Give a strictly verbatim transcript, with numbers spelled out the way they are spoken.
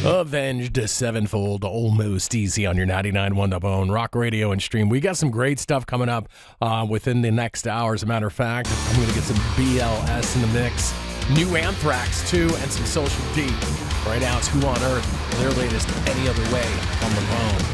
Avenged Sevenfold, almost easy on your ninety-nine point one The Bone, Rock Radio and Stream. We got some great stuff coming up uh, within the next hour. As a matter of fact, I'm going to get some B L S in the mix. New Anthrax, too, and some Social D. Right now, it's Who on Earth, their latest Any Other Way on the Bone.